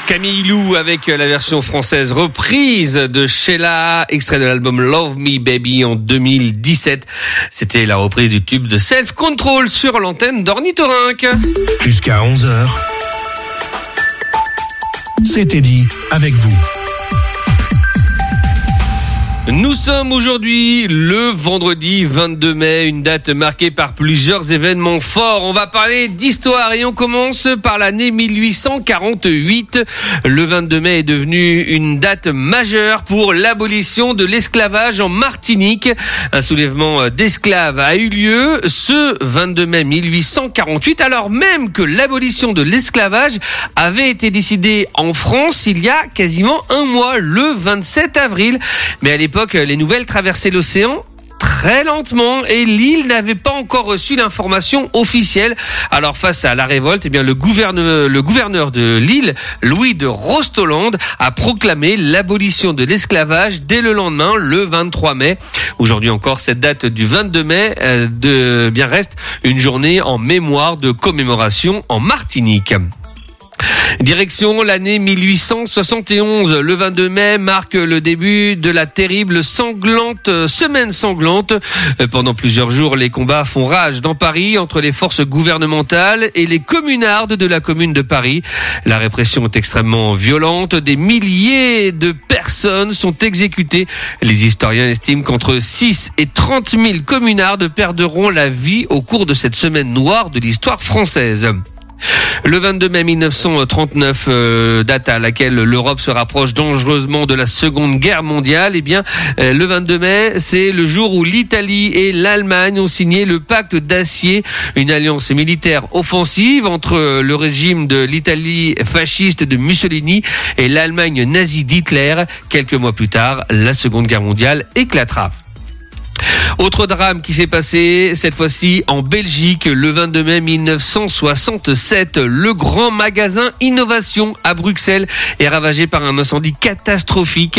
Camille Lou avec la version française reprise de Sheila, extrait de l'album Love Me Baby en 2017. C'était la reprise du tube de Self Control sur l'antenne d'Ornithorynque. Jusqu'à 11h. C'était dit avec vous. Nous sommes aujourd'hui le vendredi 22 mai, une date marquée par plusieurs événements forts. On va parler d'histoire et on commence par l'année 1848. Le 22 mai est devenu une date majeure pour l'abolition de l'esclavage en Martinique. Un soulèvement d'esclaves a eu lieu ce 22 mai 1848, alors même que l'abolition de l'esclavage avait été décidée en France il y a quasiment un mois, le 27 avril. Mais à l'époque, les nouvelles traversaient l'océan très lentement et l'île n'avait pas encore reçu l'information officielle. Alors face à la révolte, le gouverneur de l'île, Louis de Rostoland, a proclamé l'abolition de l'esclavage dès le lendemain, le 23 mai. Aujourd'hui encore, cette date du 22 mai reste une journée en mémoire de commémoration en Martinique. Direction l'année 1871. Le 22 mai marque le début de la terrible semaine sanglante. Pendant plusieurs jours, les combats font rage dans Paris entre les forces gouvernementales et les communards de la commune de Paris. La répression est extrêmement violente. Des milliers de personnes sont exécutées. Les historiens estiment qu'entre 6 et 30 000 communards perdront la vie au cours de cette semaine noire de l'histoire française. Le 22 mai 1939, date à laquelle l'Europe se rapproche dangereusement de la Seconde Guerre mondiale, le 22 mai, c'est le jour où l'Italie et l'Allemagne ont signé le pacte d'Acier, une alliance militaire offensive entre le régime de l'Italie fasciste de Mussolini et l'Allemagne nazie d'Hitler. Quelques mois plus tard, la Seconde Guerre mondiale éclatera. Autre drame qui s'est passé, cette fois-ci en Belgique, le 22 mai 1967. Le grand magasin Innovation à Bruxelles est ravagé par un incendie catastrophique.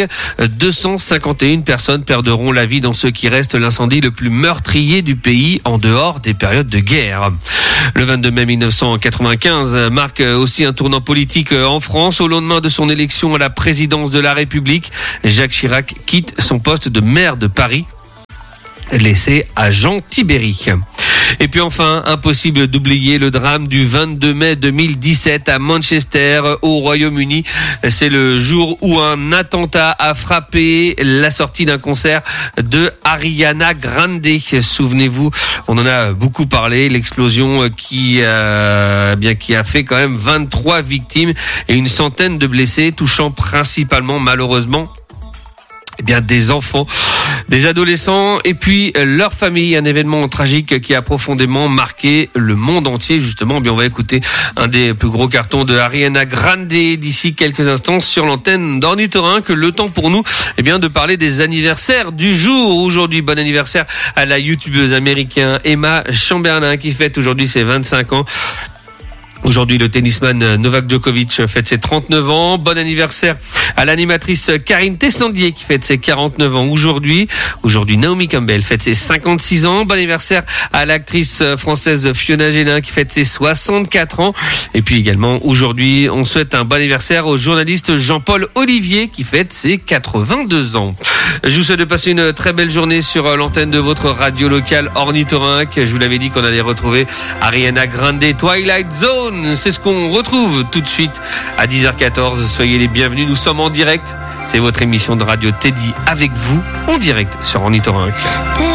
251 personnes perdront la vie dans ce qui reste l'incendie le plus meurtrier du pays en dehors des périodes de guerre. Le 22 mai 1995 marque aussi un tournant politique en France. Au lendemain de son élection à la présidence de la République, Jacques Chirac quitte son poste de maire de Paris, laissé à Jean Tibéri. Et puis enfin, impossible d'oublier le drame du 22 mai 2017 à Manchester, au Royaume-Uni. C'est le jour où un attentat a frappé la sortie d'un concert de Ariana Grande. Souvenez-vous, on en a beaucoup parlé, l'explosion qui a fait quand même 23 victimes et une centaine de blessés, touchant principalement malheureusement des enfants, des adolescents et puis leur famille. Un événement tragique qui a profondément marqué le monde entier. Justement, on va écouter un des plus gros cartons de Ariana Grande d'ici quelques instants sur l'antenne d'Ornithorynque. Le temps pour nous, de parler des anniversaires du jour. Aujourd'hui, bon anniversaire à la youtubeuse américaine Emma Chamberlain qui fête aujourd'hui ses 25 ans. Aujourd'hui, le tennisman Novak Djokovic fête ses 39 ans. Bon anniversaire à l'animatrice Karine Tessandier qui fête ses 49 ans aujourd'hui. Aujourd'hui, Naomi Campbell fête ses 56 ans. Bon anniversaire à l'actrice française Fiona Gélin qui fête ses 64 ans. Et puis également, aujourd'hui, on souhaite un bon anniversaire au journaliste Jean-Paul Olivier qui fête ses 82 ans. Je vous souhaite de passer une très belle journée sur l'antenne de votre radio locale Ornithorynque. Je vous l'avais dit qu'on allait retrouver Ariana Grande, Twilight Zone. C'est ce qu'on retrouve tout de suite à 10h14. Soyez les bienvenus. Nous sommes en direct. C'est votre émission de radio Teddy avec vous en direct sur Ornithorynque.